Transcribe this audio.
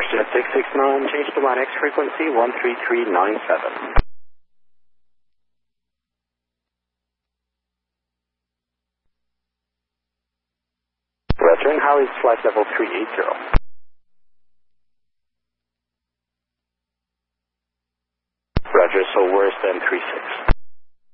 Jet 669, change to line X frequency 13397. Roger, and how is flight level 380? Roger, so worse than 36.